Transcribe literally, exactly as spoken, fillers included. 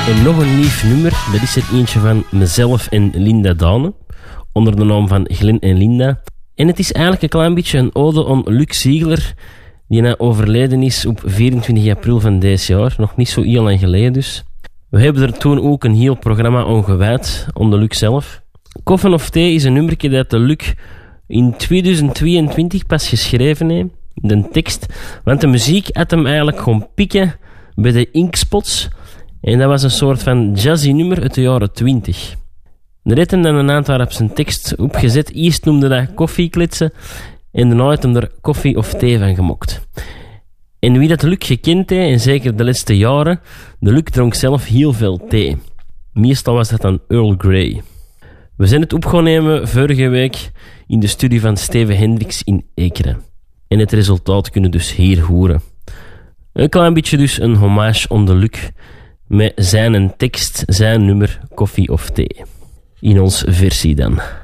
En nog een lief nummer, dat is er eentje van mezelf en Linda Dane, onder de naam van Glenn en Linda. En het is eigenlijk een klein beetje een ode aan Luc Ziegler, die nou overleden is op vierentwintig april van deze jaar, nog niet zo heel lang geleden dus. We hebben er toen ook een heel programma aan gewijd, aan de Luc zelf. Koffie of Thee is een nummertje dat de Luc in tweeduizend tweeëntwintig pas geschreven heeft, de tekst, want de muziek had hem eigenlijk gewoon pikken bij de Inkspots. En dat was een soort van jazzy nummer uit de jaren twintig. Er heeft hem dan een aantal op zijn tekst opgezet. Eerst noemde dat koffiekletsen en daarna heeft hem er koffie of thee van gemokt. En wie dat Luc gekend heeft, en zeker de laatste jaren, de Luc dronk zelf heel veel thee. Meestal was dat dan Earl Grey. We zijn het op gaan nemen vorige week in de studie van Steven Hendricks in Ekeren. En het resultaat kunnen dus hier horen. Een klein beetje dus een hommage aan de Luc, met zijn tekst, zijn nummer, koffie of thee. In ons versie dan.